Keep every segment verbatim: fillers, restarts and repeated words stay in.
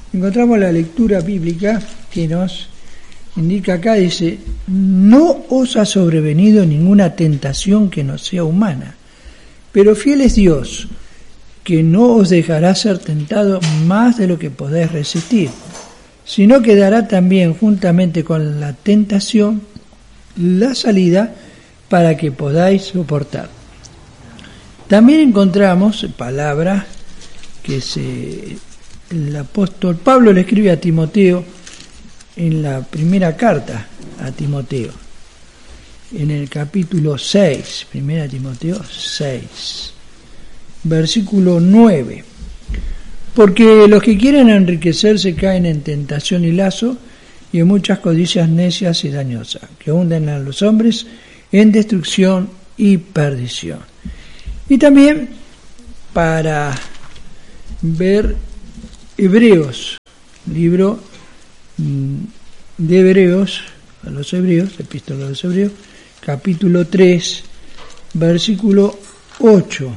encontramos la lectura bíblica que nos indica acá, dice: no os ha sobrevenido ninguna tentación que no sea humana, pero fiel es Dios, que no os dejará ser tentado más de lo que podéis resistir, sino que dará también juntamente con la tentación la salida para que podáis soportar. También encontramos palabras que se, el apóstol Pablo le escribe a Timoteo en la primera carta a Timoteo, en el capítulo seis, primera Timoteo seis, versículo nueve. Porque los que quieren enriquecerse caen en tentación y lazo, y en muchas codicias necias y dañosas, que hunden a los hombres en destrucción y perdición. Y también para ver Hebreos, libro de Hebreos, a los Hebreos, epístola a los Hebreos, capítulo tres, versículo ocho.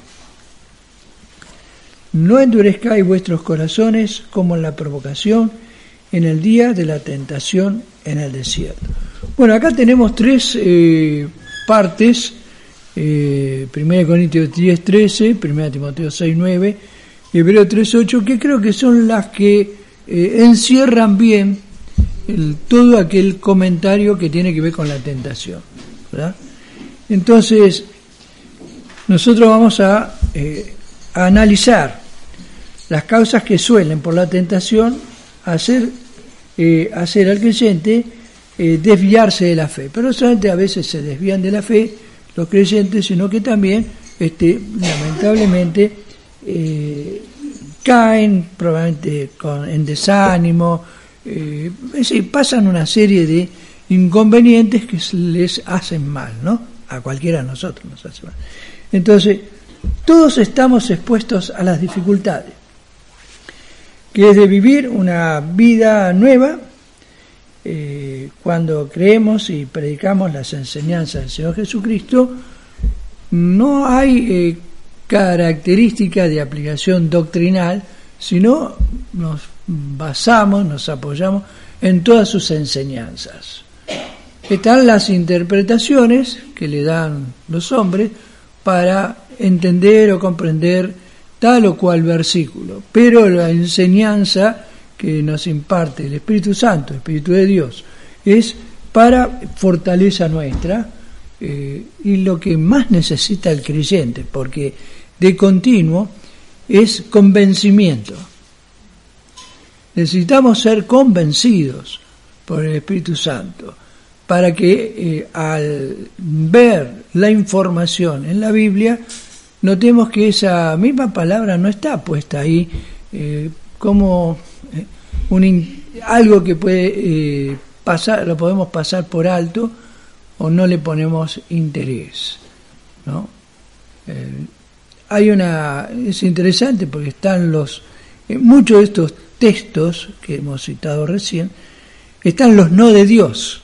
No endurezcáis vuestros corazones como en la provocación en el día de la tentación en el desierto. Bueno, acá tenemos tres eh, partes, eh, primera Corintios diez, trece, primera Timoteo seis, nueve, Hebreos tres, ocho, que creo que son las que eh, encierran bien el, todo aquel comentario que tiene que ver con la tentación, ¿verdad? Entonces, nosotros vamos a, eh, a analizar las causas que suelen por la tentación hacer, eh, hacer al creyente eh, desviarse de la fe. Pero no solamente a veces se desvían de la fe los creyentes, sino que también este, lamentablemente eh, caen probablemente con, en desánimo, eh, es decir, pasan una serie de inconvenientes que les hacen mal, ¿no? A cualquiera de nosotros nos hace mal. Entonces, todos estamos expuestos a las dificultades, que es de vivir una vida nueva eh, cuando creemos y predicamos las enseñanzas del Señor Jesucristo. No hay eh, característica de aplicación doctrinal, sino nos basamos, nos apoyamos en todas sus enseñanzas. Están las interpretaciones que le dan los hombres para entender o comprender tal o cual versículo, pero la enseñanza que nos imparte el Espíritu Santo, el Espíritu de Dios, es para fortaleza nuestra eh, y lo que más necesita el creyente, porque de continuo es convencimiento. Necesitamos ser convencidos por el Espíritu Santo para que eh, al ver la información en la Biblia notemos que esa misma palabra no está puesta ahí eh, como eh, un in, algo que puede eh, pasar, lo podemos pasar por alto o no le ponemos interés, ¿no? Eh, hay una, es interesante porque están los, eh, muchos de estos textos que hemos citado recién, están los no de Dios,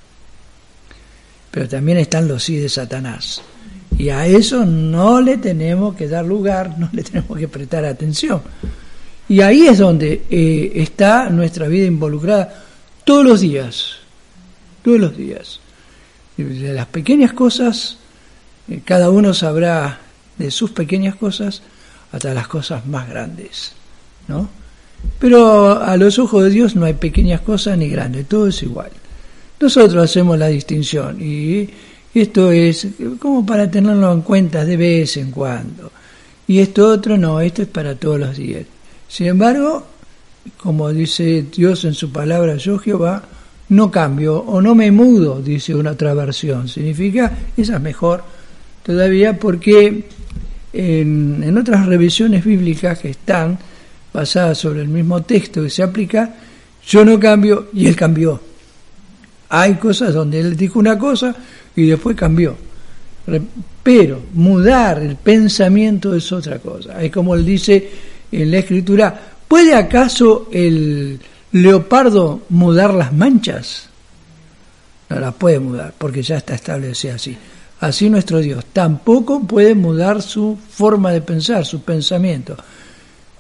pero también están los sí de Satanás. Y a eso no le tenemos que dar lugar, no le tenemos que prestar atención. Y ahí es donde eh, está nuestra vida involucrada todos los días, todos los días. De las pequeñas cosas, eh, cada uno sabrá de sus pequeñas cosas, hasta las cosas más grandes, ¿no? Pero a los ojos de Dios no hay pequeñas cosas ni grandes, todo es igual. Nosotros hacemos la distinción y esto es como para tenerlo en cuenta de vez en cuando. Y esto otro no, esto es para todos los días. Sin embargo, como dice Dios en su palabra, yo Jehová no cambio o no me mudo, dice una otra versión. Significa, esa es mejor todavía, porque en, en otras revisiones bíblicas que están basadas sobre el mismo texto que se aplica, yo no cambio y él cambió. Hay cosas donde él dijo una cosa y después cambió. Pero mudar el pensamiento es otra cosa. Es como él dice en la Escritura, ¿puede acaso el leopardo mudar las manchas? No las puede mudar, porque ya está establecido así. Así nuestro Dios tampoco puede mudar su forma de pensar, su pensamiento.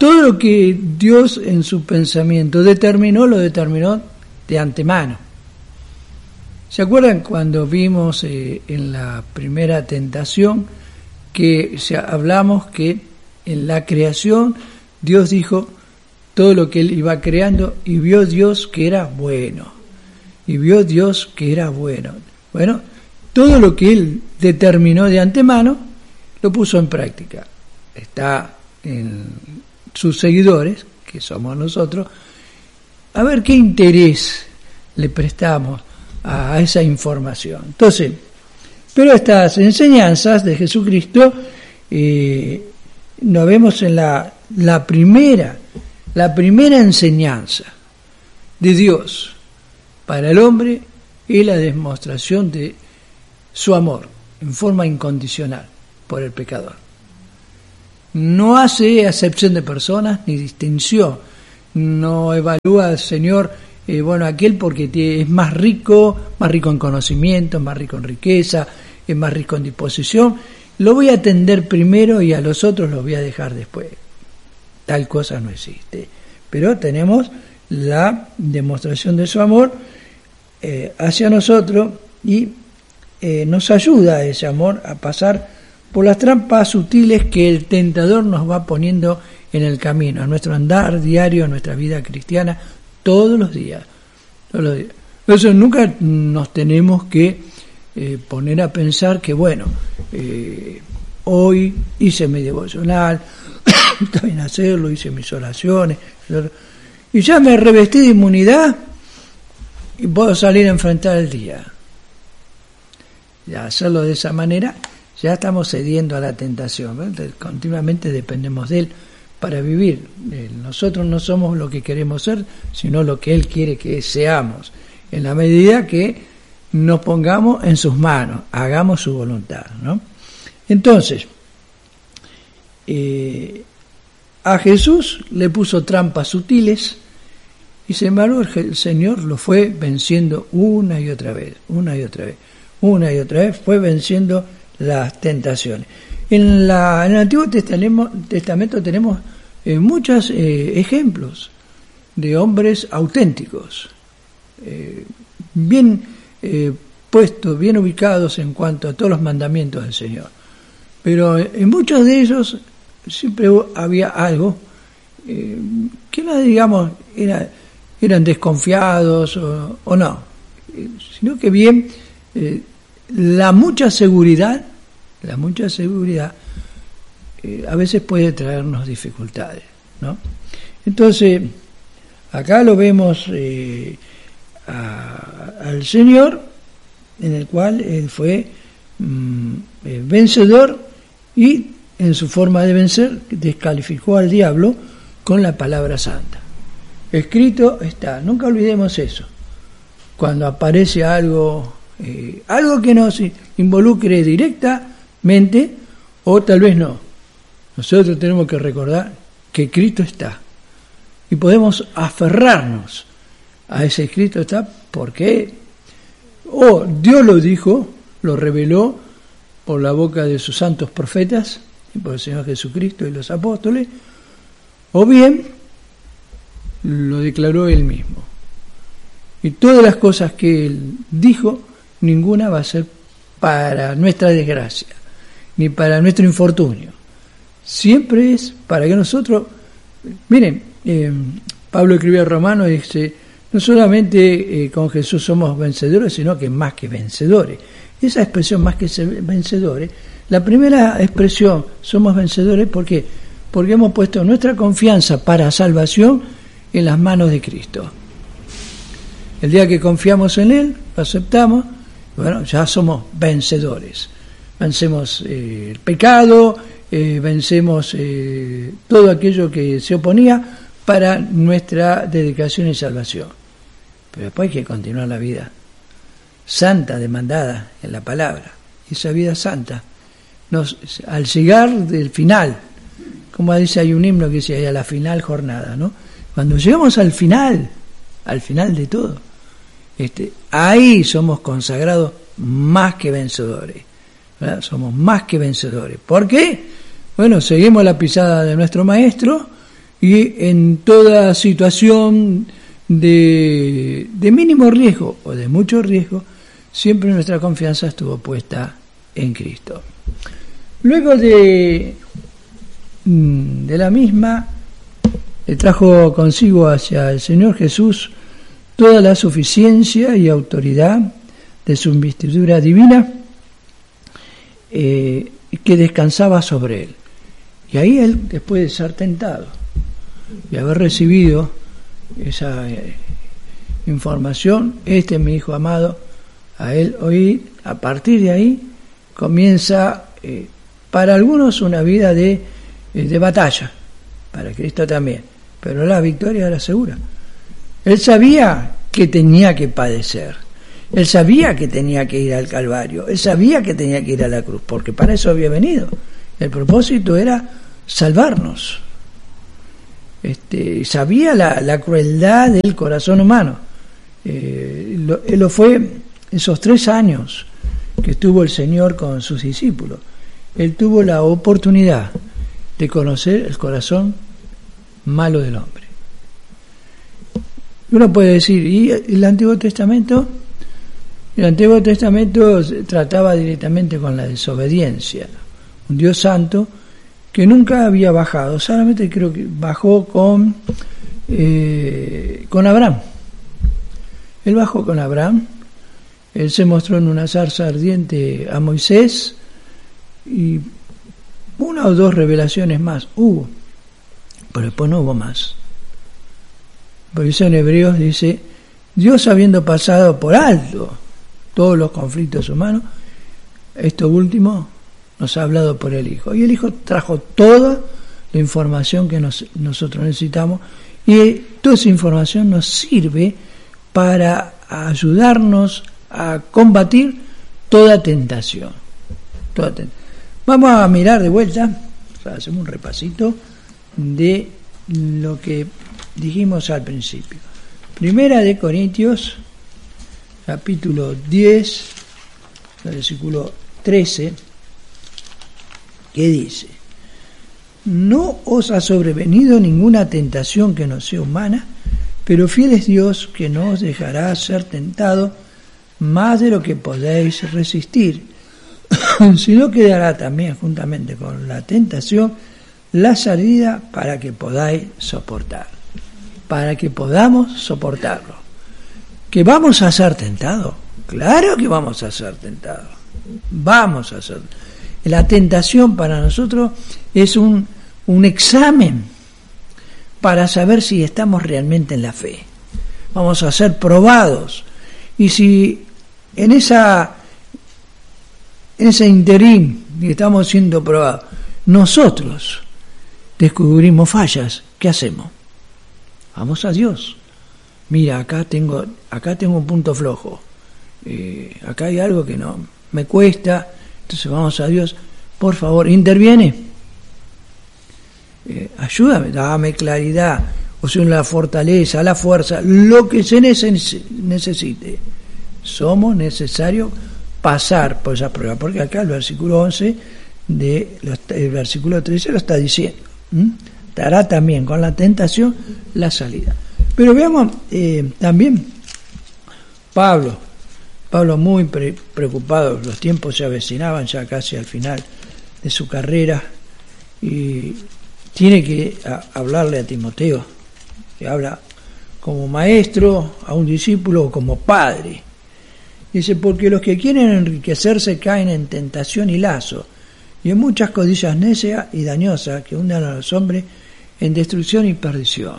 todo lo que Dios en su pensamiento determinó, lo determinó de antemano. ¿Se acuerdan cuando vimos eh, en la primera tentación que o sea, hablamos que en la creación Dios dijo todo lo que Él iba creando y vio Dios que era bueno? Y vio Dios que era bueno. Bueno, todo lo que Él determinó de antemano lo puso en práctica. Está en sus seguidores, que somos nosotros, a ver qué interés le prestamos a esa información. Entonces, pero estas enseñanzas de Jesucristo eh, nos vemos en la, la primera, la primera enseñanza de Dios para el hombre es la demostración de su amor en forma incondicional por el pecador. No hace acepción de personas ni distinción, no evalúa al Señor Eh, bueno, aquel porque es más rico, más rico en conocimiento, más rico en riqueza, es más rico en disposición, lo voy a atender primero y a los otros los voy a dejar después. Tal cosa no existe. Pero tenemos la demostración de su amor eh, hacia nosotros y eh, nos ayuda ese amor a pasar por las trampas sutiles que el tentador nos va poniendo en el camino, a nuestro andar diario, a nuestra vida cristiana, todos los días, todos los días. Por eso nunca nos tenemos que eh, poner a pensar que, bueno, eh, hoy hice mi devocional, está bien hacerlo, hice mis oraciones, y ya me revestí de inmunidad y puedo salir a enfrentar el día. Ya hacerlo de esa manera, ya estamos cediendo a la tentación, ¿verdad? Continuamente dependemos de Él para vivir. Nosotros no somos lo que queremos ser, sino lo que Él quiere que seamos, en la medida que nos pongamos en sus manos, hagamos su voluntad, ¿no? Entonces, eh, a Jesús le puso trampas sutiles y sin embargo el Señor lo fue venciendo una y otra vez, una y otra vez, una y otra vez fue venciendo las tentaciones. En, la, en el Antiguo Testamento, Testamento tenemos eh, muchos eh, ejemplos de hombres auténticos, eh, bien eh, puestos, bien ubicados en cuanto a todos los mandamientos del Señor. Pero en muchos de ellos siempre había algo eh, que no, digamos, era, eran desconfiados o, o no, eh, sino que bien eh, la mucha seguridad La mucha seguridad eh, a veces puede traernos dificultades, ¿no? Entonces, acá lo vemos eh, a, al Señor, en el cual Él fue mm, eh, vencedor y en su forma de vencer descalificó al diablo con la palabra santa. Escrito está, nunca olvidemos eso. Cuando aparece algo, eh, algo que nos involucre directa, mente, o tal vez no. Nosotros tenemos que recordar que Cristo está y podemos aferrarnos a ese Cristo está porque o Dios lo dijo, lo reveló por la boca de sus santos profetas y por el Señor Jesucristo y los apóstoles, o bien lo declaró Él mismo. Y todas las cosas que Él dijo, ninguna va a ser para nuestra desgracia ni para nuestro infortunio. Siempre es para que nosotros, miren, eh, Pablo escribió a Romanos y dice, no solamente eh, con Jesús somos vencedores, sino que más que vencedores. Esa expresión más que vencedores, la primera expresión, somos vencedores, ¿por qué? Porque hemos puesto nuestra confianza para salvación en las manos de Cristo. El día que confiamos en Él, lo aceptamos, bueno, ya somos vencedores. Vencemos eh, el pecado, eh, vencemos eh, todo aquello que se oponía para nuestra dedicación y salvación. Pero después hay que continuar la vida santa demandada en la palabra. Esa vida santa, nos, al llegar del final, como dice, hay un himno que dice, a la final jornada, ¿no? Cuando llegamos al final, al final de todo, este, ahí somos consagrados más que vencedores. ¿Verdad? Somos más que vencedores. ¿Por qué? Bueno, seguimos la pisada de nuestro Maestro y en toda situación de, de mínimo riesgo o de mucho riesgo, siempre nuestra confianza estuvo puesta en Cristo. Luego de, de la misma, le trajo consigo hacia el Señor Jesús toda la suficiencia y autoridad de su investidura divina, eh, que descansaba sobre él. Y ahí él, después de ser tentado y haber recibido esa eh, información, este es mi Hijo amado, a él oír, a partir de ahí comienza eh, para algunos una vida de, eh, de batalla, para Cristo también, pero la victoria era segura. Él sabía que tenía que padecer, él sabía que tenía que ir al Calvario, él sabía que tenía que ir a la cruz, porque para eso había venido. El propósito era salvarnos. Este, sabía la, la crueldad del corazón humano. Eh, lo, él lo fue esos tres años que estuvo el Señor con sus discípulos. Él tuvo la oportunidad de conocer el corazón malo del hombre. Uno puede decir, ¿y el Antiguo Testamento? El Antiguo Testamento trataba directamente con la desobediencia. Un Dios santo que nunca había bajado, solamente creo que bajó con, eh, con Abraham. Él bajó con Abraham, él se mostró en una zarza ardiente a Moisés, y una o dos revelaciones más hubo, pero después no hubo más. Por eso en Hebreos dice, Dios habiendo pasado por alto todos los conflictos humanos, esto último nos ha hablado por el Hijo. Y el Hijo trajo toda la información que nos, nosotros necesitamos, y toda esa información nos sirve para ayudarnos a combatir toda tentación. Toda tentación. Vamos a mirar de vuelta, o sea, hacemos un repasito de lo que dijimos al principio. Primera de Corintios, capítulo diez, versículo trece, que dice: no os ha sobrevenido ninguna tentación que no sea humana, pero fiel es Dios, que no os dejará ser tentado más de lo que podéis resistir, sino que dará también juntamente con la tentación la salida para que podáis soportar, para que podamos soportarlo. ¿Que vamos a ser tentados? Claro que vamos a ser tentados, vamos a ser. La tentación para nosotros es un, un examen para saber si estamos realmente en la fe. Vamos a ser probados, y si en esa en ese interín que estamos siendo probados, nosotros descubrimos fallas, ¿qué hacemos? Vamos a Dios. Mira, acá tengo acá tengo un punto flojo, eh, acá hay algo que no me cuesta, entonces vamos a Dios, por favor, interviene, eh, ayúdame, dame claridad, o sea, la fortaleza, la fuerza, lo que se necesite. Somos necesarios pasar por esa prueba, porque acá el versículo once de los, el versículo trece lo está diciendo. ¿Mm? Dará también con la tentación la salida. Pero veamos eh, también Pablo, Pablo muy pre- preocupado, los tiempos se avecinaban ya casi al final de su carrera, y tiene que a, hablarle a Timoteo, que habla como maestro a un discípulo o como padre. Dice, porque los que quieren enriquecerse caen en tentación y lazo, y en muchas codicias necias y dañosas que hunden a los hombres en destrucción y perdición.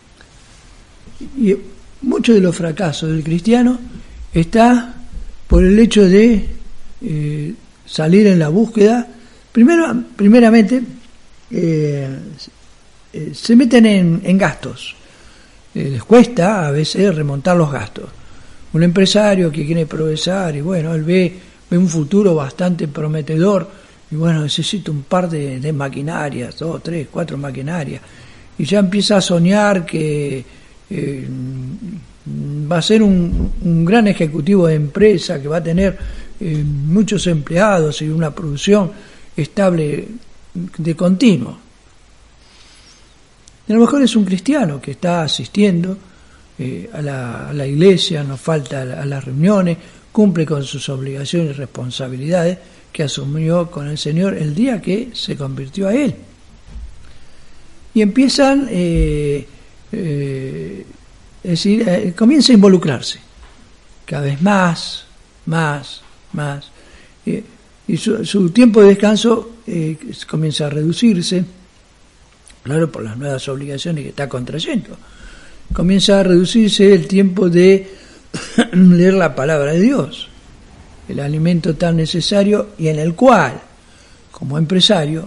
Y mucho de los fracasos del cristiano está por el hecho de eh, salir en la búsqueda. Primero, primeramente, eh, eh, se meten en, en gastos. Eh, les cuesta a veces remontar los gastos. Un empresario que quiere progresar y bueno, él ve, ve un futuro bastante prometedor y bueno, necesita un par de, de maquinarias, dos, tres, cuatro maquinarias, y ya empieza a soñar que eh, va a ser un, un gran ejecutivo de empresa, que va a tener eh, muchos empleados y una producción estable de continuo. Y a lo mejor es un cristiano que está asistiendo eh, a, la, a la iglesia, no falta a, la, a las reuniones, cumple con sus obligaciones y responsabilidades que asumió con el Señor el día que se convirtió a Él. Y empiezan, eh, eh, es decir, eh, comienza a involucrarse cada vez más, más, más. Eh, y su, su tiempo de descanso eh, comienza a reducirse, claro, por las nuevas obligaciones que está contrayendo. Comienza a reducirse el tiempo de leer la palabra de Dios, el alimento tan necesario y en el cual, como empresario,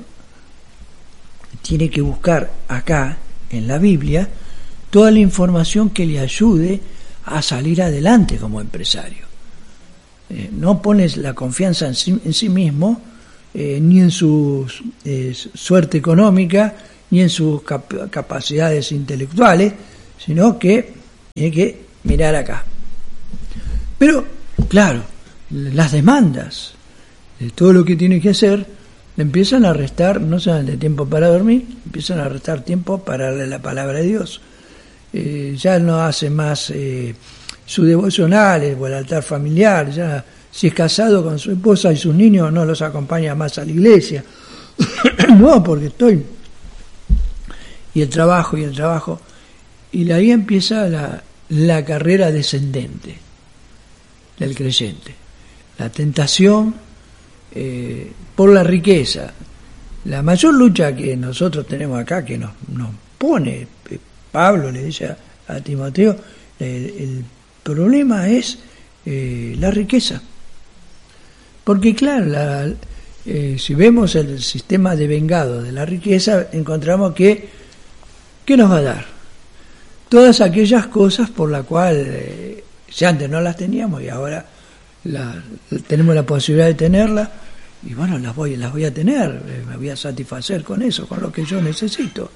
tiene que buscar acá, en la Biblia, toda la información que le ayude a salir adelante como empresario. Eh, no pones la confianza en sí, en sí mismo, eh, ni en su eh, suerte económica, ni en sus cap- capacidades intelectuales, sino que tiene que mirar acá. Pero, claro, las demandas de todo lo que tiene que hacer le empiezan a restar, no solamente tiempo para dormir, empiezan a restar tiempo para leer la palabra de Dios. Eh, ya no hace más eh, su devocional o el altar familiar, ya si es casado con su esposa y sus niños no los acompaña más a la iglesia. No, porque estoy... Y el trabajo, y el trabajo. Y ahí empieza la, la carrera descendente del creyente. La tentación eh, por la riqueza. La mayor lucha que nosotros tenemos acá, que nos, nos pone, Pablo le dice a, a Timoteo, el, el problema es eh, la riqueza. Porque claro, la, eh, si vemos el sistema de vengado de la riqueza, encontramos que, ¿qué nos va a dar? Todas aquellas cosas por las cuales eh, si antes no las teníamos y ahora la, tenemos la posibilidad de tenerlas, y bueno, las voy, las voy a tener, eh, me voy a satisfacer con eso, con lo que yo necesito.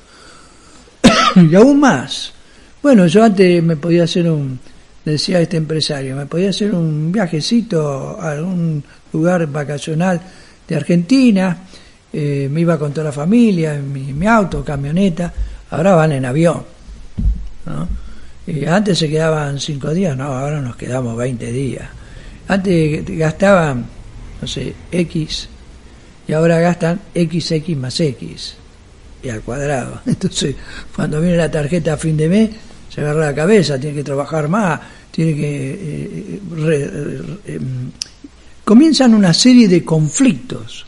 Y aún más. Bueno, yo antes me podía hacer un, decía este empresario, me podía hacer un viajecito a algún lugar vacacional de Argentina, eh, me iba con toda la familia, en mi, mi auto, camioneta, ahora van en avión, ¿no? Y antes se quedaban cinco días, no, ahora nos quedamos veinte días. Antes gastaban, no sé, X, y ahora gastan X X más X, y al cuadrado. Entonces, cuando viene la tarjeta a fin de mes, se agarra la cabeza, tiene que trabajar más, tiene que... Eh, re, re, eh, comienzan una serie de conflictos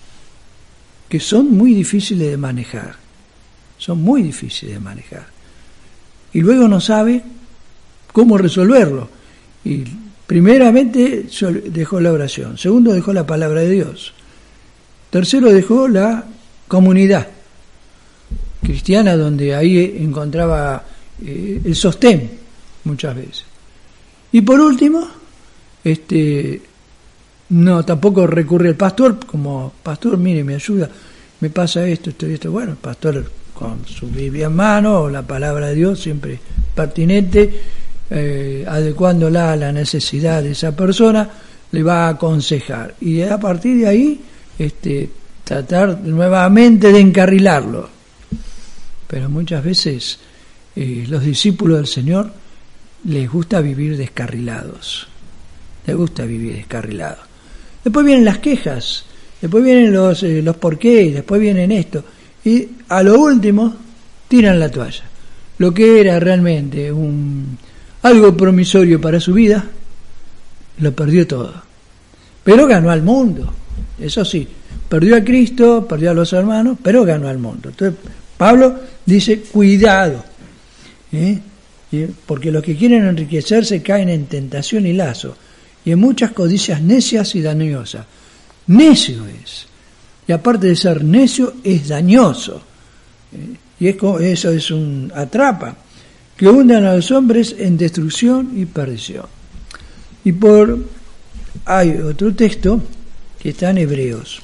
que son muy difíciles de manejar, son muy difíciles de manejar. Y luego no sabe cómo resolverlo. Y primeramente dejó la oración, segundo dejó la palabra de Dios, tercero dejó la comunidad cristiana, donde ahí encontraba eh, el sostén muchas veces. Y por último, este no tampoco recurre al pastor, como pastor, mire, me ayuda, me pasa esto, esto y esto. Bueno, el pastor con su Biblia en mano o la palabra de Dios siempre pertinente, eh, adecuándola a la necesidad de esa persona, le va a aconsejar. Y a partir de ahí, este, tratar nuevamente de encarrilarlo. Pero muchas veces eh, los discípulos del Señor les gusta vivir descarrilados. Les gusta vivir descarrilados. Después vienen las quejas, después vienen los, eh, los porqués, después vienen esto. Y a lo último tiran la toalla. Lo que era realmente un algo promisorio para su vida, lo perdió todo. Pero ganó al mundo. Eso sí, perdió a Cristo, perdió a los hermanos, pero ganó al mundo. Entonces Pablo dice, cuidado, ¿eh? Porque los que quieren enriquecerse caen en tentación y lazo, y en muchas codicias necias y dañosas. Necio es, y aparte de ser necio, es dañoso, ¿eh? Y es como, eso es un atrapa, que hundan a los hombres en destrucción y perdición. Y por hay otro texto que está en Hebreos,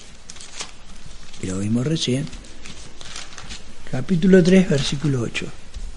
y lo vimos recién, capítulo tres, versículo ocho.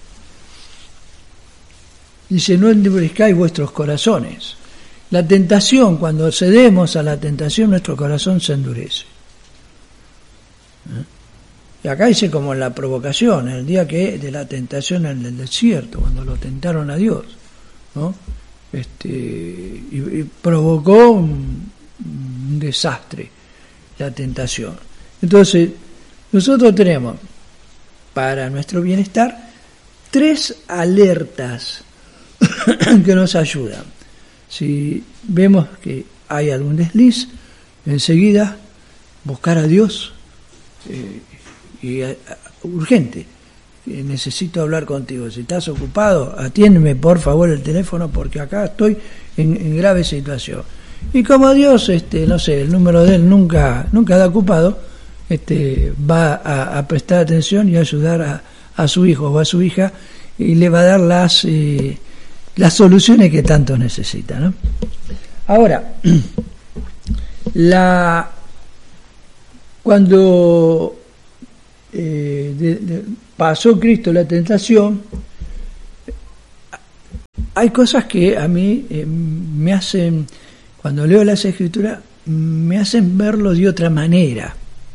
Dice, no endurezcáis vuestros corazones. La tentación, cuando cedemos a la tentación, nuestro corazón se endurece. ¿Eh? Y acá dice como en la provocación, el día que de la tentación en el desierto, cuando lo tentaron a Dios, ¿no? Este, y, y provocó un, un desastre, la tentación. Entonces, nosotros tenemos, para nuestro bienestar, tres alertas que nos ayudan. Si vemos que hay algún desliz, enseguida buscar a Dios, eh, y a, a, urgente, eh, necesito hablar contigo. Si estás ocupado, atiéndeme por favor el teléfono, porque acá estoy en, en grave situación. Y como Dios, este, no sé, el número de él nunca, nunca da ocupado, este, va a, a prestar atención y a ayudar a, a su hijo o a su hija, y le va a dar las eh, las soluciones que tanto necesita, ¿no? Ahora, la cuando eh, de, de, pasó Cristo la tentación, hay cosas que a mí eh, me hacen, cuando leo las Escrituras, me hacen verlo de otra manera.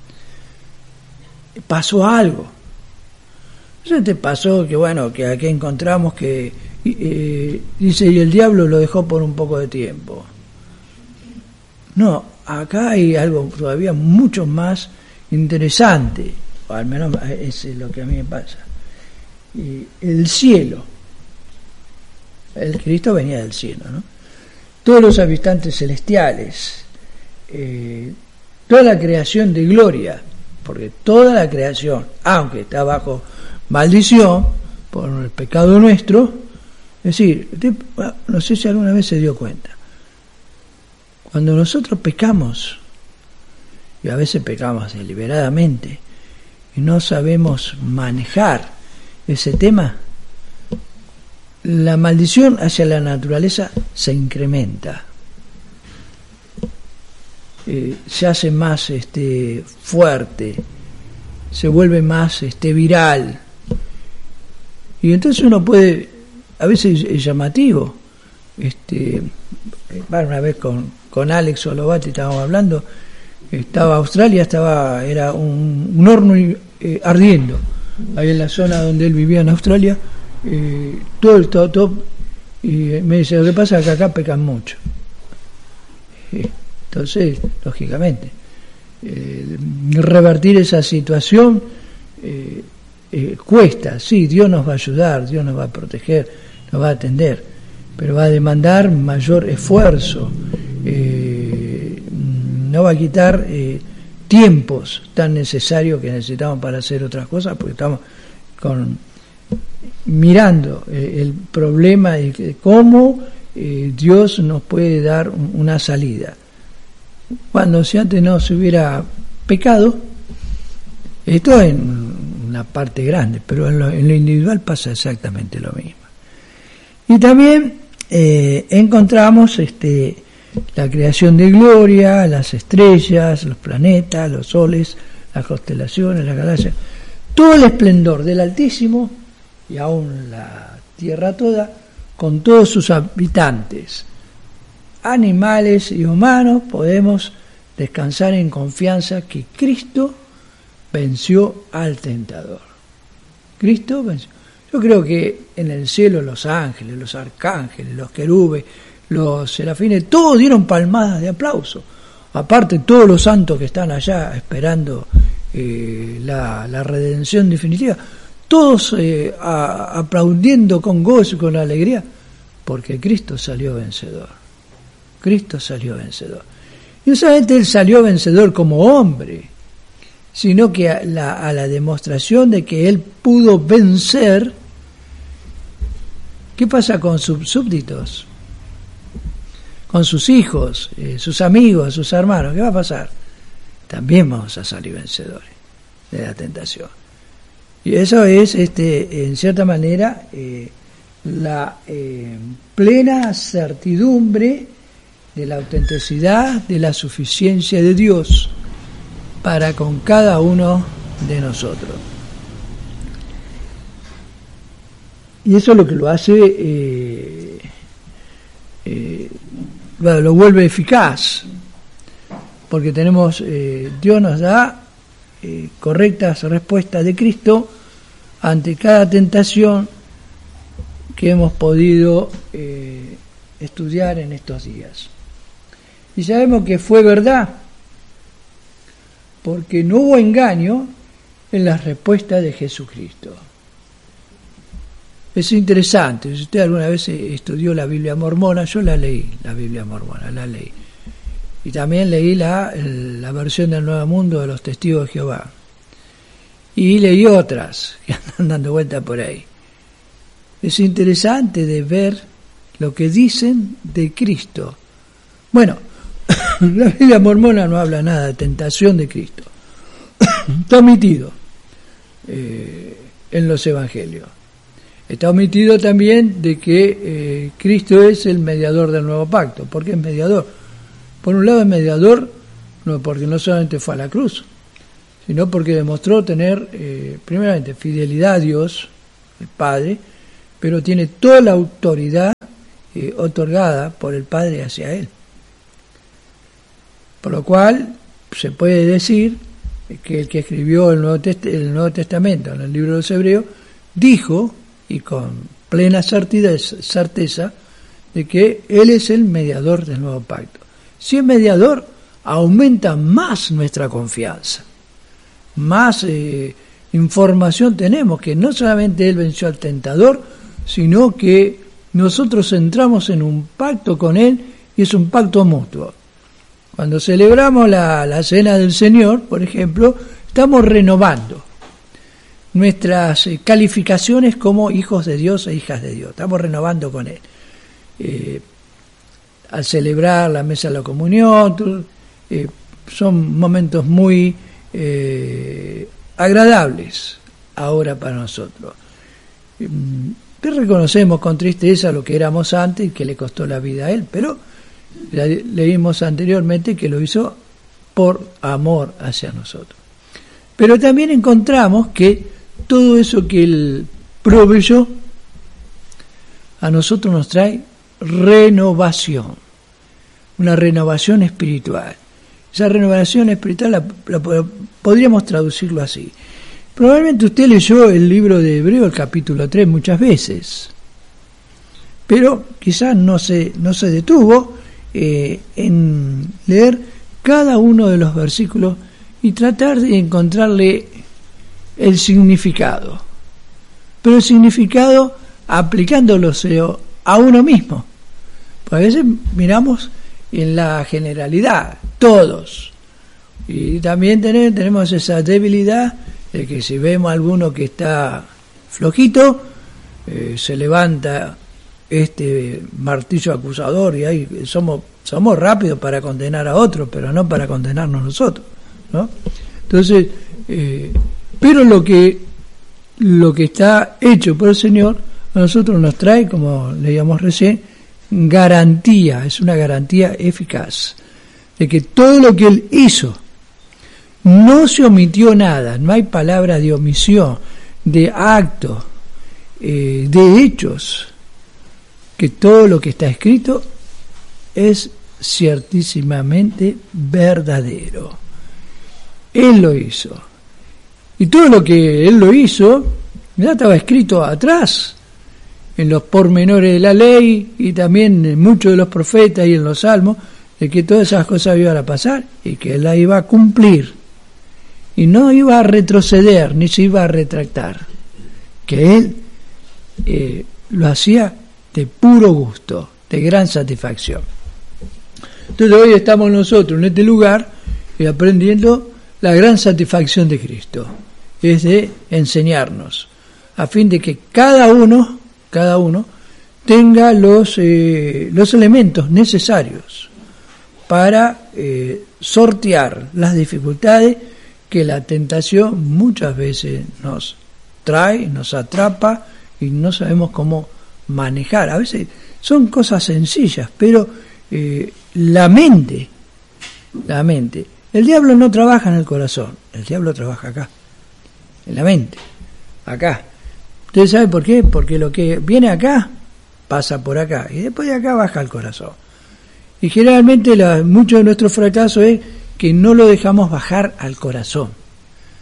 Pasó algo. ¿No te pasó que, bueno, que aquí encontramos que, eh, dice, y el diablo lo dejó por un poco de tiempo? No, acá hay algo todavía mucho más interesante, o al menos es lo que a mí me pasa. Y el cielo, el Cristo venía del cielo, ¿no? Todos los habitantes celestiales, eh, toda la creación de gloria, porque toda la creación, aunque está bajo maldición por el pecado nuestro, es decir, no sé si alguna vez se dio cuenta, cuando nosotros pecamos, y a veces pecamos deliberadamente, y no sabemos manejar ese tema, la maldición hacia la naturaleza se incrementa, eh, se hace más este, fuerte, se vuelve más este, viral, y entonces uno puede, a veces es llamativo, este, bueno, una vez con, con Alex Olovati estábamos hablando, estaba Australia, estaba era un, un horno eh, ardiendo, ahí en la zona donde él vivía en Australia, eh, todo el todo, todo, y me dice, lo que pasa es que acá pecan mucho. Eh, entonces, lógicamente, eh, revertir esa situación eh, eh, cuesta, sí, Dios nos va a ayudar, Dios nos va a proteger, nos va a atender, pero va a demandar mayor esfuerzo, eh, no va a quitar eh, tiempos tan necesarios que necesitamos para hacer otras cosas, porque estamos con mirando eh, el problema de cómo eh, Dios nos puede dar un, una salida. Cuando si antes no se hubiera pecado, esto en una parte grande, pero en lo, en lo individual pasa exactamente lo mismo. Y también eh, encontramos este la creación de gloria, las estrellas, los planetas, los soles, las constelaciones, las galaxias, todo el esplendor del Altísimo y aún la tierra toda, con todos sus habitantes, animales y humanos, podemos descansar en confianza que Cristo venció al tentador. Cristo venció. Yo creo que en el cielo los ángeles, los arcángeles, los querubes, los serafines, todos dieron palmadas de aplauso. Aparte todos los santos que están allá esperando eh, la, la redención definitiva, todos eh, a, aplaudiendo con gozo y con alegría, porque Cristo salió vencedor. Cristo salió vencedor. Y no solamente Él salió vencedor como hombre, sino que a la, a la demostración de que Él pudo vencer. ¿Qué pasa con sus súbditos? Con sus hijos, eh, sus amigos, sus hermanos, ¿qué va a pasar? También vamos a salir vencedores de la tentación. Y eso es, este, en cierta manera, eh, la eh, plena certidumbre de la autenticidad, de la suficiencia de Dios para con cada uno de nosotros. Y eso es lo que lo hace, eh, eh, lo vuelve eficaz, porque tenemos, eh, Dios nos da eh, correctas respuestas de Cristo ante cada tentación que hemos podido eh, estudiar en estos días. Y sabemos que fue verdad, porque no hubo engaño en las respuestas de Jesucristo. Es interesante, si usted alguna vez estudió la Biblia mormona, yo la leí, la Biblia mormona, la leí. Y también leí la, la versión del Nuevo Mundo de los Testigos de Jehová. Y leí otras que andan dando vuelta por ahí. Es interesante de ver lo que dicen de Cristo. Bueno, la Biblia mormona no habla nada de tentación de Cristo. Está omitido eh, en los evangelios. Está omitido también de que eh, Cristo es el mediador del nuevo pacto. ¿Por qué es mediador? Por un lado es mediador, no porque no solamente fue a la cruz, sino porque demostró tener, eh, primeramente, fidelidad a Dios, el Padre, pero tiene toda la autoridad eh, otorgada por el Padre hacia Él. Por lo cual, se puede decir que el que escribió el Nuevo, Test- el Nuevo Testamento en el libro de los Hebreos, dijo, y con plena certeza, certeza, de que Él es el mediador del nuevo pacto. Si es mediador, aumenta más nuestra confianza, más eh, información tenemos, que no solamente Él venció al tentador, sino que nosotros entramos en un pacto con Él y es un pacto mutuo. Cuando celebramos la, la Cena del Señor, por ejemplo, estamos renovando nuestras eh, calificaciones como hijos de Dios e hijas de Dios. Estamos renovando con Él. Eh, al celebrar la mesa de la comunión, eh, son momentos muy eh, agradables ahora para nosotros. Eh, reconocemos con tristeza lo que éramos antes y que le costó la vida a Él, pero le, leímos anteriormente que lo hizo por amor hacia nosotros. Pero también encontramos que todo eso que Él proveyó a nosotros nos trae renovación, una renovación espiritual. Esa renovación espiritual la, la, podríamos traducirlo así. Probablemente usted leyó el libro de Hebreo, el capítulo tres, muchas veces, pero quizás no se, no se detuvo eh, en leer cada uno de los versículos y tratar de encontrarle el significado, pero el significado aplicándolo a uno mismo. Pues a veces miramos en la generalidad, todos, y también tenemos, tenemos esa debilidad de que si vemos a alguno que está flojito, eh, se levanta este martillo acusador y ahí somos, somos rápidos para condenar a otros, pero no para condenarnos nosotros, ¿no? Entonces, eh, pero lo que, lo que está hecho por el Señor a nosotros nos trae, como leíamos recién, garantía, es una garantía eficaz de que todo lo que Él hizo, no se omitió nada, no hay palabra de omisión, de acto, eh, de hechos, que todo lo que está escrito es ciertísimamente verdadero. Él lo hizo. Y todo lo que Él lo hizo, ya estaba escrito atrás, en los pormenores de la ley y también en muchos de los profetas y en los salmos, de que todas esas cosas iban a pasar y que Él la iba a cumplir. Y no iba a retroceder, ni se iba a retractar. Que Él eh, lo hacía de puro gusto, de gran satisfacción. Entonces hoy estamos nosotros en este lugar eh, aprendiendo la gran satisfacción de Cristo. Es de enseñarnos, a fin de que cada uno, cada uno tenga los, eh, los elementos necesarios para eh, sortear las dificultades que la tentación muchas veces nos trae, nos atrapa y no sabemos cómo manejar. A veces son cosas sencillas, pero eh, la mente, la mente, el diablo no trabaja en el corazón, el diablo trabaja acá, en la mente, acá. ¿Usted sabe por qué? Porque lo que viene acá pasa por acá y después de acá baja al corazón. Y generalmente la, mucho de nuestro fracaso es que no lo dejamos bajar al corazón.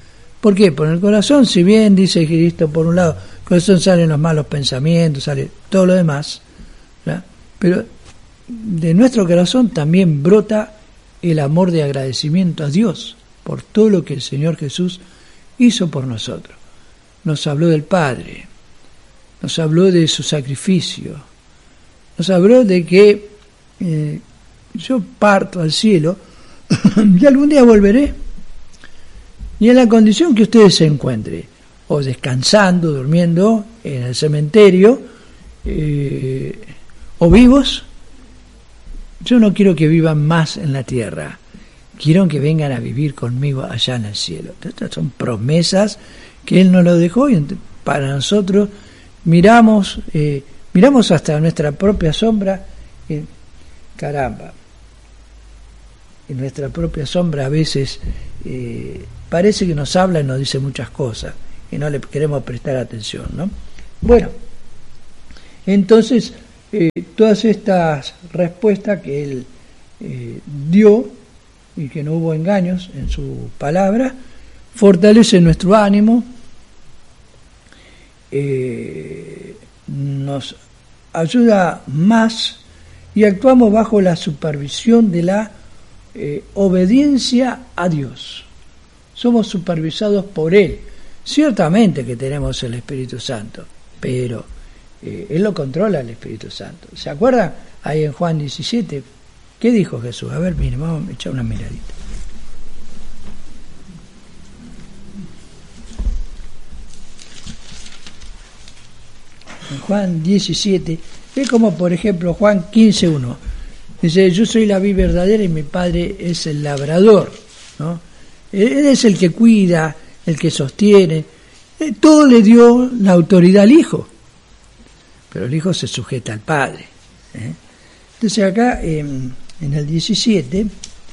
¿Por qué? Por el corazón, si bien dice Cristo, por un lado, el corazón salen los malos pensamientos, sale todo lo demás, ¿verdad? Pero de nuestro corazón también brota el amor de agradecimiento a Dios por todo lo que el Señor Jesús hizo por nosotros. Nos habló del Padre, nos habló de su sacrificio, nos habló de que eh, yo parto al cielo y algún día volveré, y en la condición que ustedes se encuentren, o descansando, durmiendo en el cementerio, eh, o vivos, yo no quiero que vivan más en la tierra, quiero que vengan a vivir conmigo allá en el cielo. Estas son promesas que Él nos lo dejó, y para nosotros miramos, eh, miramos hasta nuestra propia sombra, y, caramba, en nuestra propia sombra a veces eh, parece que nos habla y nos dice muchas cosas y no le queremos prestar atención, ¿no? Bueno, entonces eh, todas estas respuestas que él eh, dio y que no hubo engaños en su palabra fortalecen nuestro ánimo, eh, nos ayuda más y actuamos bajo la supervisión de la Eh, obediencia a Dios. Somos supervisados por Él. Ciertamente que tenemos el Espíritu Santo, pero eh, Él lo controla, el Espíritu Santo. ¿Se acuerdan? Ahí en Juan diecisiete, ¿qué dijo Jesús? A ver, miren, vamos a echar una miradita. En Juan diecisiete, es como por ejemplo Juan quince uno. Dice, yo soy la vid verdadera y mi Padre es el labrador, ¿no? Él es el que cuida, el que sostiene. Todo le dio la autoridad al Hijo, pero el Hijo se sujeta al Padre, ¿eh? Entonces acá eh, en el diecisiete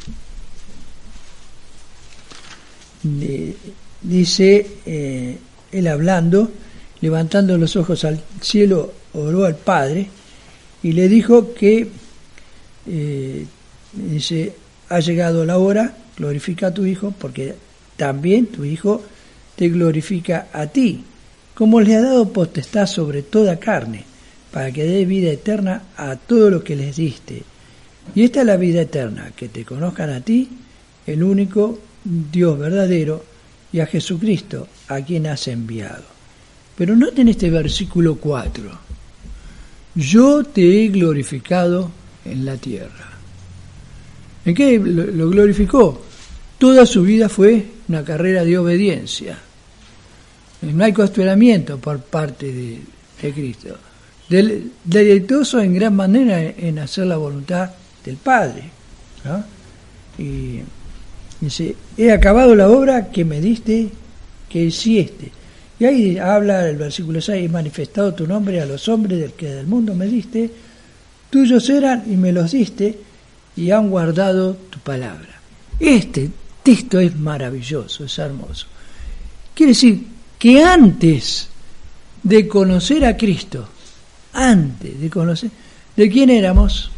eh, dice, eh, él hablando, levantando los ojos al cielo, oró al Padre y le dijo que Eh, dice, ha llegado la hora, glorifica a tu Hijo, porque también tu Hijo te glorifica a ti, como le ha dado potestad sobre toda carne, para que dé vida eterna a todo lo que les diste. Y esta es la vida eterna, que te conozcan a ti, el único Dios verdadero, y a Jesucristo, a quien has enviado. Pero noten este versículo cuatro. Yo te he glorificado en la tierra. ¿En qué lo glorificó? Toda su vida fue una carrera de obediencia. No hay cuestionamiento por parte de, de Cristo. Del, deleitoso en gran manera en hacer la voluntad del Padre, ¿no? Y dice, he acabado la obra que me diste que hiciste. Y ahí habla el versículo seis, he manifestado tu nombre a los hombres del que del mundo me diste, tuyos eran y me los diste, y han guardado tu palabra. Este texto es maravilloso, es hermoso. Quiere decir que antes de conocer a Cristo, antes de conocer, ¿de quién éramos?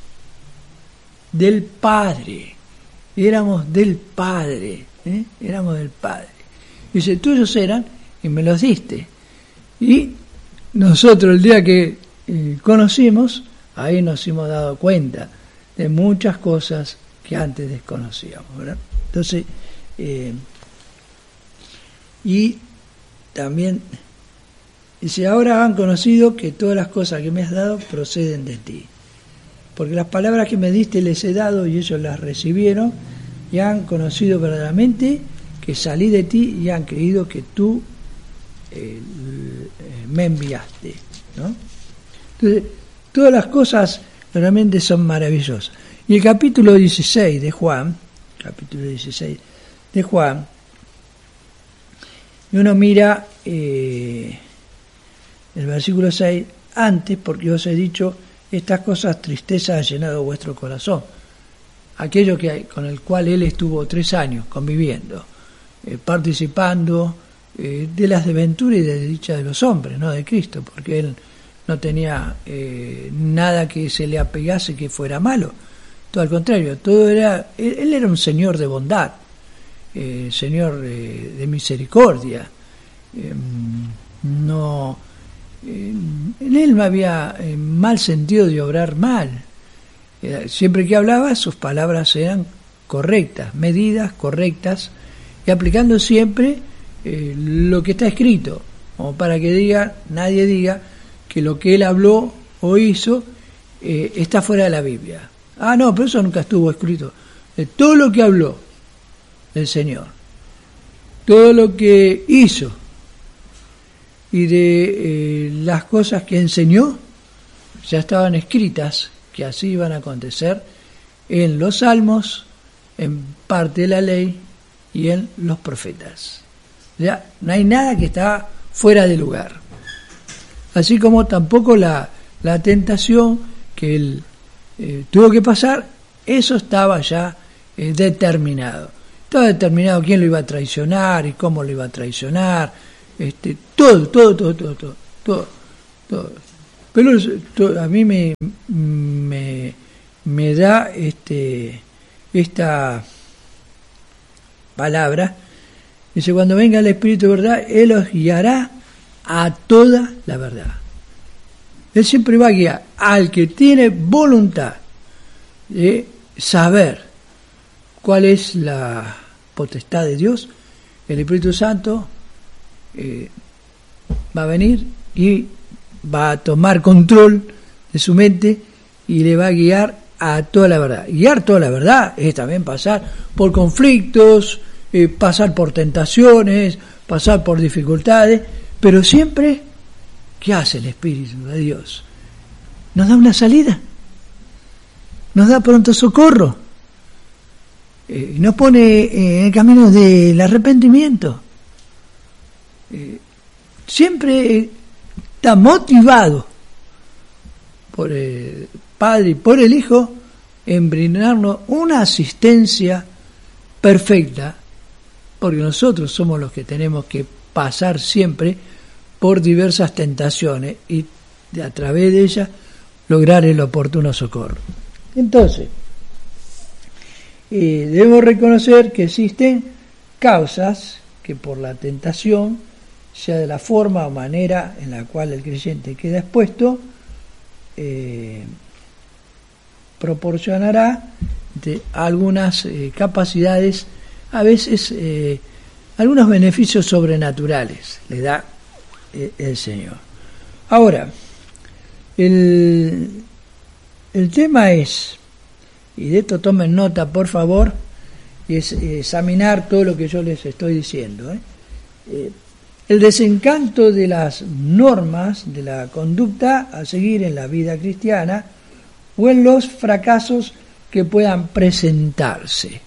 Del Padre. Éramos del Padre, ¿eh? Éramos del Padre. Dice, tuyos eran y me los diste. Y nosotros el día que eh, conocimos, ahí nos hemos dado cuenta de muchas cosas que antes desconocíamos, ¿verdad? Entonces, eh, y también dice, ahora han conocido que todas las cosas que me has dado proceden de ti, porque las palabras que me diste les he dado y ellos las recibieron y han conocido verdaderamente que salí de ti y han creído que tú eh, me enviaste, ¿no? Entonces, todas las cosas realmente son maravillosas. Y el capítulo dieciséis de Juan, capítulo dieciséis de Juan, y uno mira eh, el versículo seis, antes, porque os he dicho, estas cosas tristeza ha llenado vuestro corazón. Aquello que con el cual él estuvo tres años conviviendo, eh, participando eh, de las desventuras y de dichas de los hombres, no de Cristo, porque él no tenía eh, nada que se le apegase que fuera malo, todo al contrario, todo era, él, él era un señor de bondad, eh, Señor eh, de misericordia. Eh, no, eh, en él no había eh, mal sentido de obrar mal. Eh, siempre que hablaba, sus palabras eran correctas, medidas correctas, y aplicando siempre eh, lo que está escrito, como para que diga, nadie diga que lo que él habló o hizo eh, está fuera de la Biblia. Ah, no, pero eso nunca estuvo escrito. De todo lo que habló el Señor, todo lo que hizo y de eh, las cosas que enseñó, ya estaban escritas que así iban a acontecer en los salmos, en parte de la ley y en los profetas. Ya no hay nada que está fuera de lugar. Así como tampoco la, la tentación que él eh, tuvo que pasar, eso estaba ya eh, determinado. Estaba determinado quién lo iba a traicionar y cómo lo iba a traicionar, este, todo, todo, todo, todo, todo, todo, todo. Pero todo, a mí me, me, me da este, esta palabra, dice, cuando venga el Espíritu de verdad, Él os guiará a toda la verdad. Él siempre va a guiar al que tiene voluntad de saber cuál es la potestad de Dios. El Espíritu Santo eh, va a venir y va a tomar control de su mente y le va a guiar a toda la verdad. Guiar toda la verdad es también pasar por conflictos, eh, pasar por tentaciones, pasar por dificultades, pero siempre, ¿qué hace el Espíritu de Dios? Nos da una salida, nos da pronto socorro, eh, nos pone eh, en el camino del arrepentimiento. Eh, siempre está motivado por el Padre y por el Hijo en brindarnos una asistencia perfecta, porque nosotros somos los que tenemos que pasar siempre por diversas tentaciones y de, a través de ellas lograr el oportuno socorro. Entonces, eh, debemos reconocer que existen causas que por la tentación, sea de la forma o manera en la cual el creyente queda expuesto, eh, proporcionará de algunas eh, capacidades, a veces eh, algunos beneficios sobrenaturales le da eh, el Señor. Ahora, el, el tema es, y de esto tomen nota por favor, y es examinar todo lo que yo les estoy diciendo, ¿eh? Eh, el desencanto de las normas de la conducta a seguir en la vida cristiana o en los fracasos que puedan presentarse.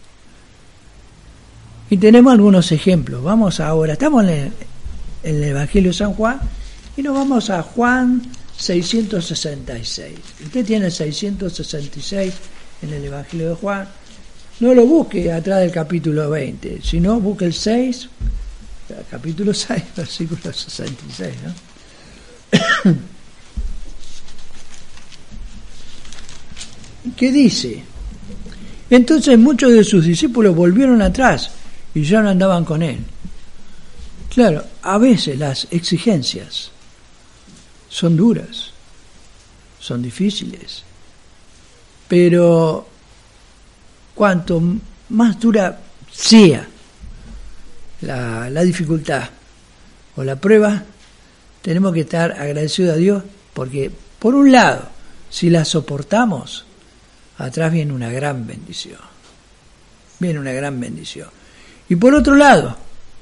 Y tenemos algunos ejemplos. Vamos ahora, estamos en el, en el Evangelio de San Juan y nos vamos a Juan seiscientos sesenta y seis. Usted tiene el seiscientos sesenta y seis en el Evangelio de Juan. No lo busque atrás del capítulo veinte, sino busque el seis, capítulo seis, versículo sesenta y seis, ¿no? ¿Qué dice? Entonces muchos de sus discípulos volvieron atrás y ya no andaban con él. Claro, a veces las exigencias son duras, son difíciles, pero cuanto más dura sea la, la dificultad o la prueba, tenemos que estar agradecidos a Dios, porque por un lado, si la soportamos, atrás viene una gran bendición, viene una gran bendición. Y por otro lado,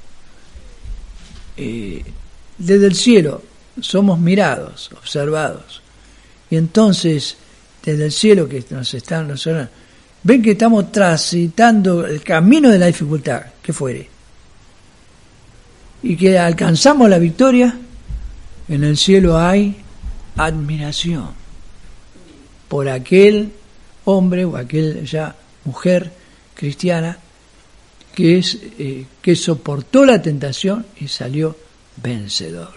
eh, desde el cielo somos mirados, observados, y entonces desde el cielo que nos están nosotros, ven que estamos transitando el camino de la dificultad, que fuere, y que alcanzamos la victoria. En el cielo hay admiración por aquel hombre o aquella mujer cristiana que es eh, que soportó la tentación y salió vencedor.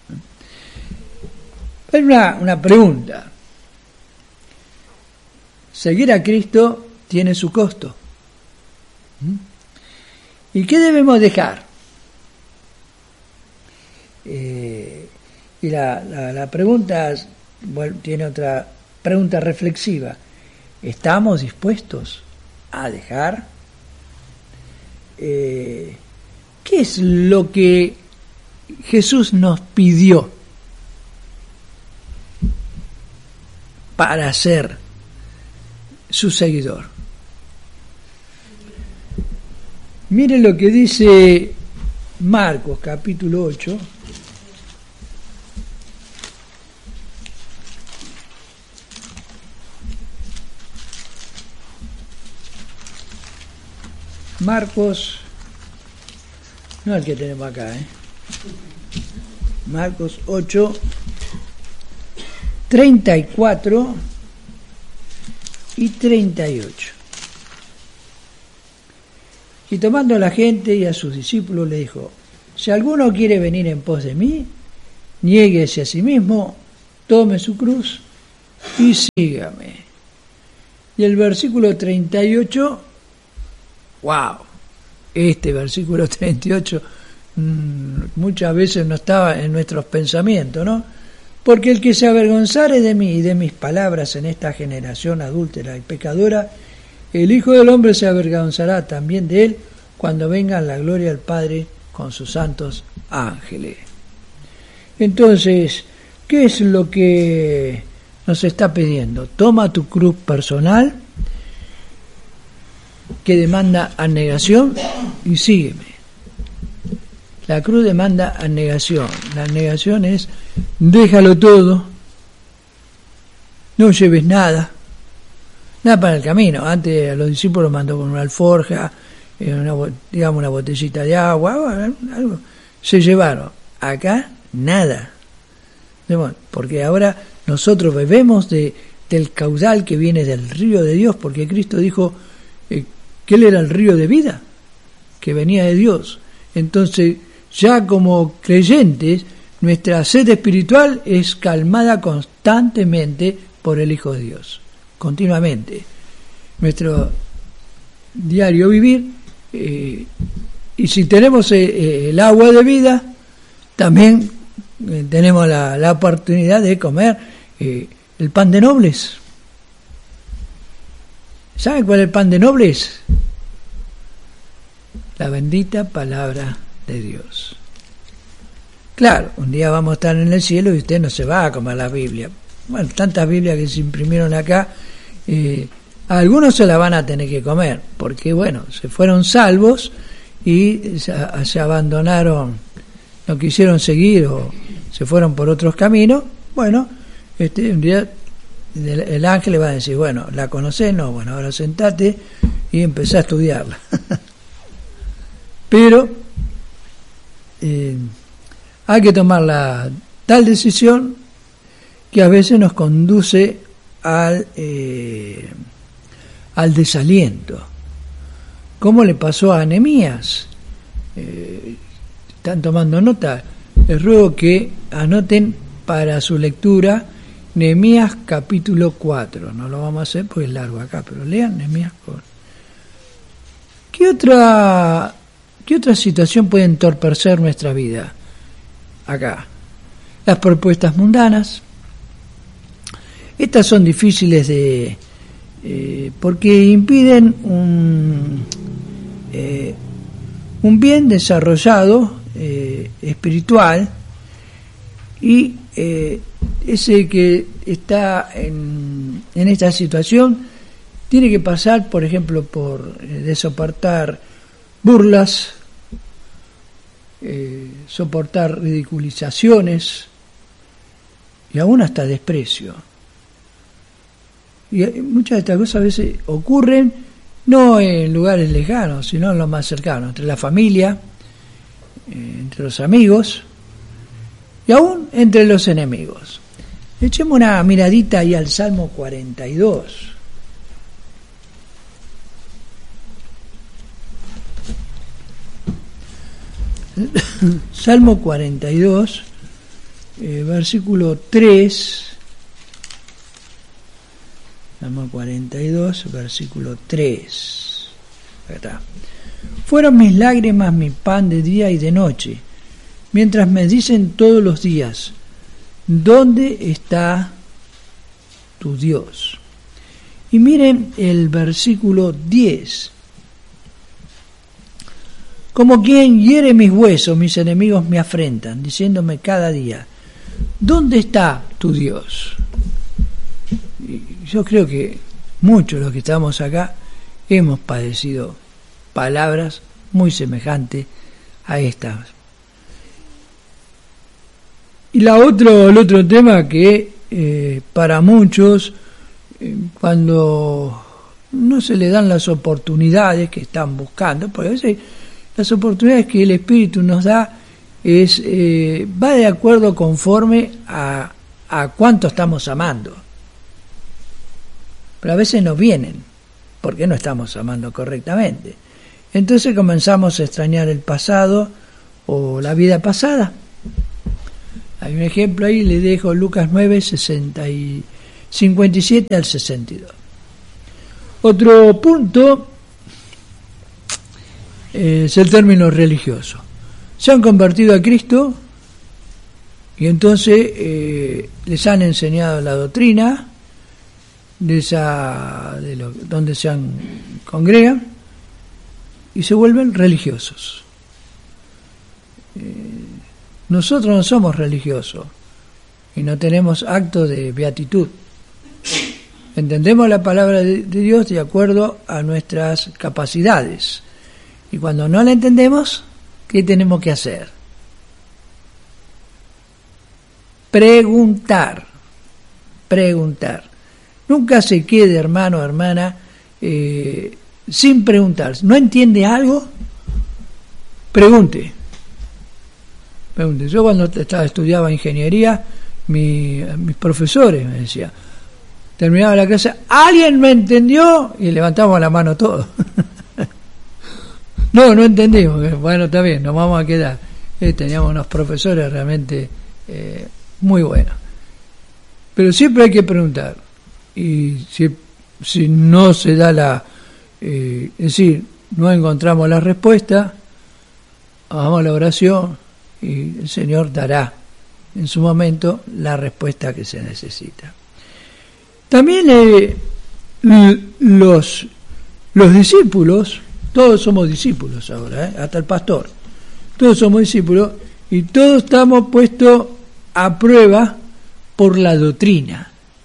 Hay una, una pregunta. Seguir a Cristo tiene su costo. ¿Y qué debemos dejar? Eh, y la, la, la pregunta bueno, tiene otra pregunta reflexiva. ¿Estamos dispuestos a dejar? Eh, ¿Qué es lo que Jesús nos pidió para ser su seguidor? Mire lo que dice Marcos capítulo ocho. Marcos, no el que tenemos acá, ¿eh? Marcos ocho, treinta y cuatro y treinta y ocho. Y tomando a la gente y a sus discípulos le dijo: si alguno quiere venir en pos de mí, niéguese a sí mismo, tome su cruz y sígame. Y el versículo treinta y ocho, wow, este versículo treinta y ocho mmm, muchas veces no estaba en nuestros pensamientos, ¿no? Porque el que se avergonzare de mí y de mis palabras en esta generación adúltera y pecadora, el Hijo del Hombre se avergonzará también de él cuando venga la gloria del Padre con sus santos ángeles. Entonces, ¿qué es lo que nos está pidiendo? Toma tu cruz personal, que demanda abnegación, y sígueme. La cruz demanda abnegación. La abnegación es: déjalo todo, no lleves nada, nada para el camino. Antes a los discípulos mandó con una alforja, una, digamos una botellita de agua, algo, se llevaron. Acá nada, porque ahora nosotros bebemos de, del caudal que viene del río de Dios, porque Cristo dijo eh, que Él era el río de vida, que venía de Dios. Entonces, ya como creyentes, nuestra sed espiritual es calmada constantemente por el Hijo de Dios, continuamente. Nuestro diario vivir, eh, y si tenemos eh, el agua de vida, también eh, tenemos la, la oportunidad de comer eh, el pan de nobles. ¿Saben cuál es el pan de nobles? La bendita palabra de Dios. Claro, un día vamos a estar en el cielo y usted no se va a comer la Biblia. Bueno, tantas Biblias que se imprimieron acá, eh, algunos se la van a tener que comer, porque bueno, se fueron salvos y se, se abandonaron, no quisieron seguir o se fueron por otros caminos. Bueno, este un día el, el ángel le va a decir: bueno, ¿la conocés? No, bueno, ahora sentate y empezá a estudiarla. Pero eh, hay que tomar la tal decisión que a veces nos conduce al eh, al desaliento, como le pasó a Nehemías. Eh, están tomando nota, les ruego que anoten para su lectura Nehemías capítulo cuatro. No lo vamos a hacer porque es largo acá, pero lean Nehemías cuatro. ¿Qué otra ¿Qué otra situación puede entorpecer nuestra vida? Acá, las propuestas mundanas. Estas son difíciles de eh, porque impiden un eh, un bien desarrollado eh, espiritual, y eh, ese que está en, en esta situación tiene que pasar, por ejemplo, por eh, de soportar burlas, eh, soportar ridiculizaciones y aún hasta desprecio. Y muchas de estas cosas a veces ocurren no en lugares lejanos, sino en los más cercanos, entre la familia, eh, entre los amigos y aún entre los enemigos. Echemos una miradita ahí al Salmo cuarenta y dos. Salmo cuarenta y dos, eh, versículo tres. Salmo cuarenta y dos, versículo tres. Acá está. Fueron mis lágrimas mi pan de día y de noche, mientras me dicen todos los días, ¿dónde está tu Dios? Y miren el versículo diez. Como quien hiere mis huesos, mis enemigos me afrentan, diciéndome cada día, ¿dónde está tu Dios? Y yo creo que muchos de los que estamos acá hemos padecido palabras muy semejantes a estas. Y la otro, el otro tema que eh, para muchos, eh, cuando no se le dan las oportunidades que están buscando, porque a veces las oportunidades que el Espíritu nos da es eh, va de acuerdo conforme a, a cuánto estamos amando. Pero a veces no vienen, porque no estamos amando correctamente. Entonces comenzamos a extrañar el pasado o la vida pasada. Hay un ejemplo ahí, le dejo Lucas nueve, sesenta y cincuenta y siete al sesenta y dos. Otro punto eh, es el término religioso. Se han convertido a Cristo y entonces eh, les han enseñado la doctrina de esa de lo, donde se han, congregan y se vuelven religiosos. Eh, nosotros no somos religiosos y no tenemos acto de beatitud. Entendemos la palabra de, de Dios de acuerdo a nuestras capacidades. Y cuando no la entendemos, ¿qué tenemos que hacer? Preguntar. Preguntar. Nunca se quede, hermano o hermana, eh, sin preguntar. ¿No entiende algo? Pregunte. Pregunte. Yo cuando estaba, estudiaba ingeniería, mi, mis profesores me decían, terminaba la clase, ¿alguien me entendió? Y levantamos la mano todos. No, no entendimos. Bueno, está bien, nos vamos a quedar. Eh, teníamos unos profesores realmente eh, muy buenos. Pero siempre hay que preguntar. Y si, si no se da la... Eh, es decir, no encontramos la respuesta, hagamos la oración y el Señor dará en su momento la respuesta que se necesita. También eh, los, los discípulos, todos somos discípulos ahora, ¿eh? Hasta el pastor, todos somos discípulos y todos estamos puestos a prueba por la doctrina.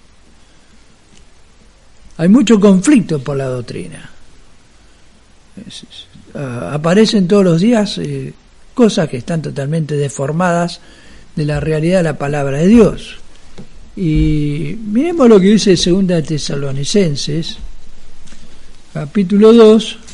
Hay mucho conflicto por la doctrina. Es, es, uh, aparecen todos los días eh, cosas que están totalmente deformadas de la realidad de la palabra de Dios. Y miremos lo que dice Segunda de Tesalonicenses, capítulo dos,